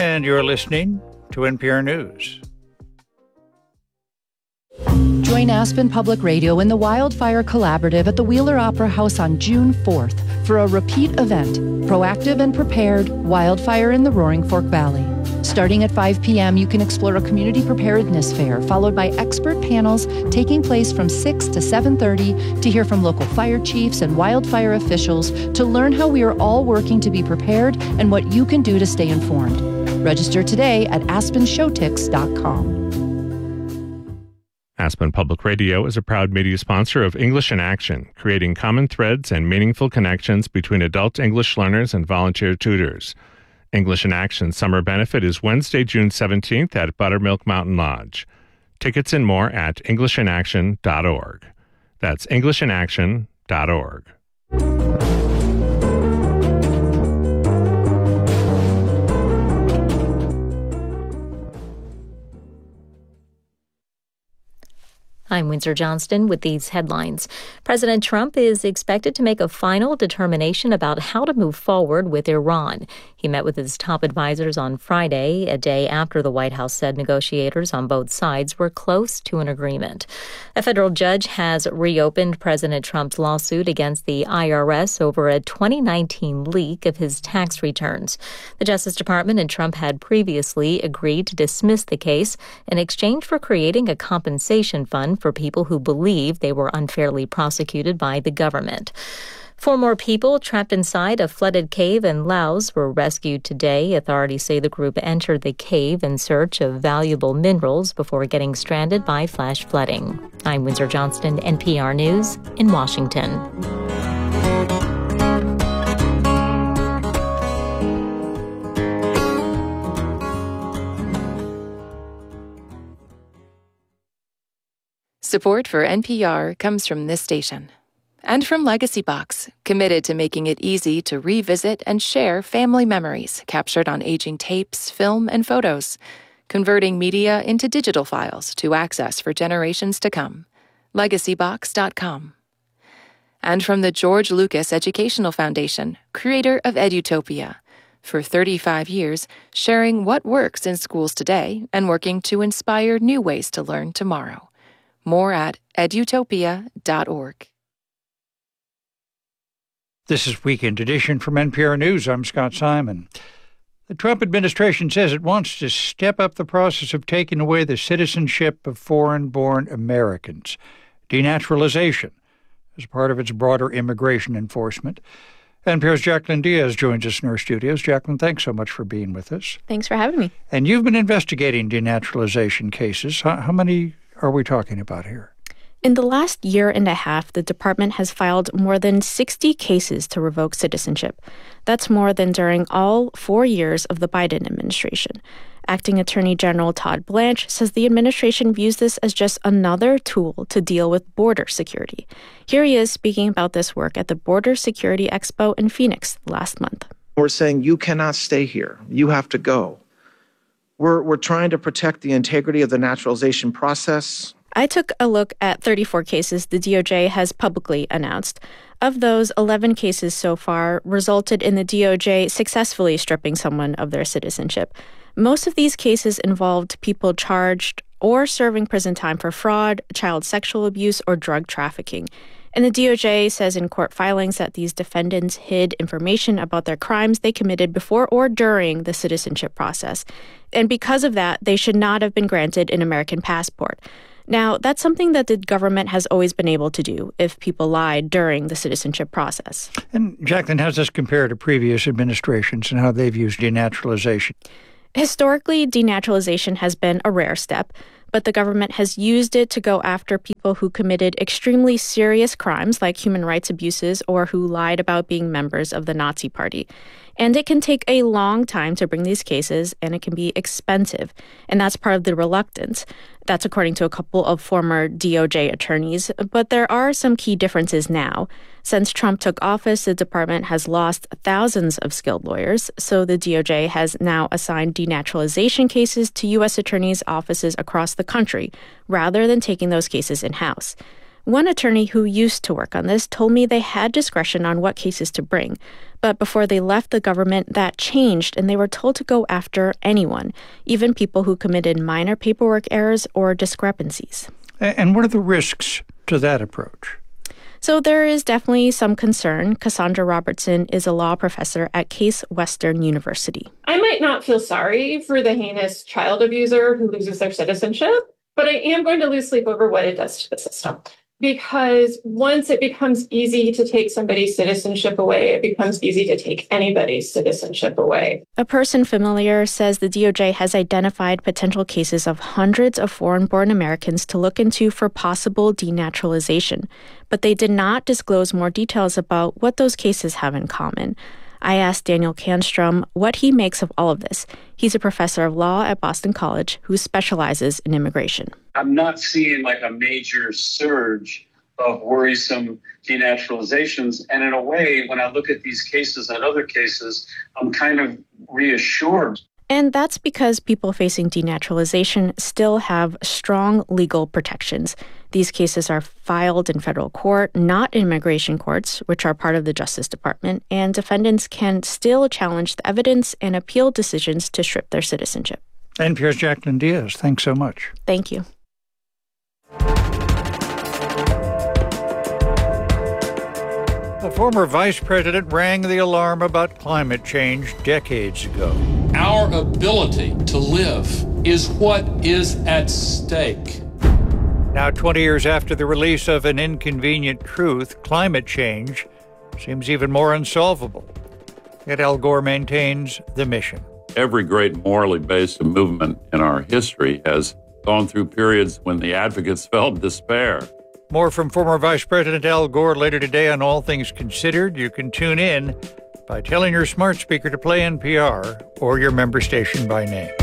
And you're listening to NPR News. Join Aspen Public Radio in the Wildfire Collaborative at the Wheeler Opera House on June 4th for a repeat event, Proactive and Prepared, Wildfire in the Roaring Fork Valley. Starting at 5 p.m., you can explore a community preparedness fair, followed by expert panels taking place from 6 to 7:30 to hear from local fire chiefs and wildfire officials to learn how we are all working to be prepared and what you can do to stay informed. Register today at aspenshowtix.com. Aspen Public Radio is a proud media sponsor of English in Action, creating common threads and meaningful connections between adult English learners and volunteer tutors. English in Action summer benefit is Wednesday, June 17th at Buttermilk Mountain Lodge. Tickets and more at EnglishinAction.org. That's EnglishinAction.org. I'm Windsor Johnston with these headlines. President Trump is expected to make a final determination about how to move forward with Iran. He met with his top advisors on Friday, a day after the White House said negotiators on both sides were close to an agreement. A federal judge has reopened President Trump's lawsuit against the IRS over a 2019 leak of his tax returns. The Justice Department and Trump had previously agreed to dismiss the case in exchange for creating a compensation fund for people who believe they were unfairly prosecuted by the government. 4 more people trapped inside a flooded cave in Laos were rescued today. Authorities say the group entered the cave in search of valuable minerals before getting stranded by flash flooding. I'm Windsor Johnston, NPR News in Washington. Support for NPR comes from this station. And from Legacy Box, committed to making it easy to revisit and share family memories captured on aging tapes, film, and photos, converting media into digital files to access for generations to come. LegacyBox.com. And from the George Lucas Educational Foundation, creator of Edutopia. For 35 years, sharing what works in schools today and working to inspire new ways to learn tomorrow. More at edutopia.org. This is Weekend Edition from NPR News. I'm Scott Simon. The Trump administration says it wants to step up the process of taking away the citizenship of foreign-born Americans. Denaturalization as part of its broader immigration enforcement. NPR's Jacqueline Diaz joins us in our studios. Jacqueline, thanks so much for being with us. Thanks for having me. And you've been investigating denaturalization cases. How many are we talking about here? In the last year and a half, the department has filed more than 60 cases to revoke citizenship. That's more than during all 4 years of the Biden administration. Acting Attorney General Todd Blanche says the administration views this as just another tool to deal with border security. Here he is speaking about this work at the Border Security Expo in Phoenix last month. We're saying you cannot stay here. You have to go. We're trying to protect the integrity of the naturalization process. I took a look at 34 cases the DOJ has publicly announced. Of those, 11 cases so far resulted in the DOJ successfully stripping someone of their citizenship. Most of these cases involved people charged or serving prison time for fraud, child sexual abuse, or drug trafficking. And the DOJ says in court filings that these defendants hid information about their crimes they committed before or during the citizenship process. And because of that, they should not have been granted an American passport. Now, that's something that the government has always been able to do if people lied during the citizenship process. And Jacqueline, how does this compare to previous administrations and how they've used denaturalization? Historically, denaturalization has been a rare step, but the government has used it to go after people who committed extremely serious crimes like human rights abuses or who lied about being members of the Nazi Party. And it can take a long time to bring these cases, and it can be expensive. And that's part of the reluctance. That's according to a couple of former DOJ attorneys. But there are some key differences now. Since Trump took office, the department has lost thousands of skilled lawyers. So the DOJ has now assigned denaturalization cases to U.S. attorneys' offices across the country, rather than taking those cases in-house. One attorney who used to work on this told me they had discretion on what cases to bring. But before they left the government, that changed, and they were told to go after anyone, even people who committed minor paperwork errors or discrepancies. And what are the risks to that approach? So there is definitely some concern. Cassandra Robertson is a law professor at Case Western University. I might not feel sorry for the heinous child abuser who loses their citizenship, but I am going to lose sleep over what it does to the system. Because once it becomes easy to take somebody's citizenship away, it becomes easy to take anybody's citizenship away. A person familiar says the DOJ has identified potential cases of hundreds of foreign-born Americans to look into for possible denaturalization, but they did not disclose more details about what those cases have in common. I asked Daniel Canstrom what he makes of all of this. He's a professor of law at Boston College who specializes in immigration. I'm not seeing like a major surge of worrisome denaturalizations. And in a way, when I look at these cases and other cases, I'm kind of reassured. And that's because people facing denaturalization still have strong legal protections. These cases are filed in federal court, not in immigration courts, which are part of the Justice Department, and defendants can still challenge the evidence and appeal decisions to strip their citizenship. NPR's Jacqueline Diaz, thanks so much. Thank you. The former vice president rang the alarm about climate change decades ago. Our ability to live is what is at stake. Now, 20 years after the release of An Inconvenient Truth, climate change seems even more unsolvable. Yet Al Gore maintains the mission. Every great morally based movement in our history has gone through periods when the advocates felt despair. More from former Vice President Al Gore later today on All Things Considered. You can tune in by telling your smart speaker to play NPR or your member station by name.